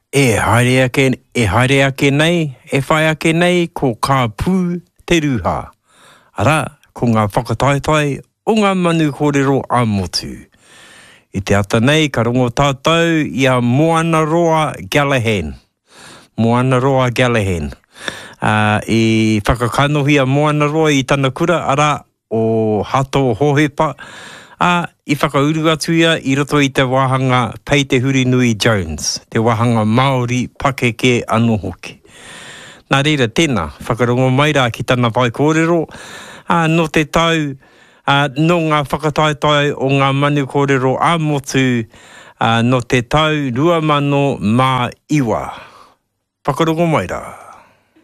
E haere ake nei, e whai ake nei, ko ka pū te ruha. Ara, ko ngā whakataetai o ngā manu kōrero a motu. I te ata nei, ka rongo tātou i a Moana Roa Gallagher. Moana Roa Gallagher. I whakakanohi a Moana Roa i tana kura, ara o Hato Hohepa. I whakauru atu ia i roto i te wahanga Pei te Huri Nui Jones, te wahanga Māori pakeke anō hoki. Nā reira tēnā, whakarongo mai rā ki tana vai kōrero, no te tau, no ngā whakataetai o ngā manu kōrero a motu, no te tau 2001. Whakarongo mai rā.